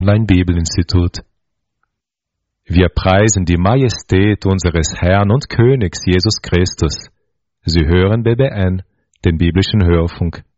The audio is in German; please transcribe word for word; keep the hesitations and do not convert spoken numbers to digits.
Online-Bibelinstitut. Wir preisen die Majestät unseres Herrn und Königs Jesus Christus. Sie hören B B N, den biblischen Hörfunk.